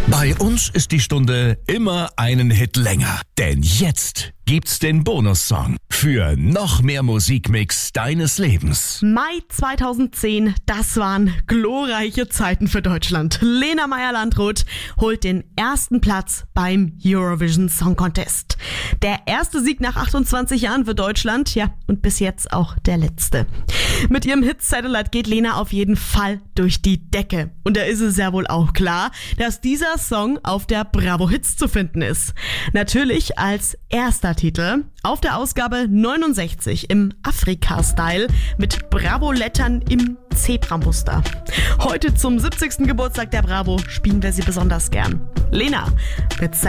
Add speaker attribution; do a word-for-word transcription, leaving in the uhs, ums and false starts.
Speaker 1: Bei uns ist die Stunde immer einen Hit länger. Denn jetzt gibt's den Bonussong für noch mehr Musikmix deines Lebens.
Speaker 2: Mai zweitausendzehn, das waren glorreiche Zeiten für Deutschland. Lena Meyer-Landrut holt den ersten Platz beim Eurovision Song Contest. Der erste Sieg nach achtundzwanzig Jahren für Deutschland, ja, und bis jetzt auch der letzte. Mit ihrem Hit Satellite geht Lena auf jeden Fall durch die Decke. Und da ist es ja wohl auch klar, dass dieser Song auf der Bravo Hits zu finden ist. Natürlich als erster Titel auf der Ausgabe neunundsechzig im Afrika-Style mit Bravo-Lettern im Zebramuster. Heute zum siebzigsten Geburtstag der Bravo spielen wir sie besonders gern. Lena mit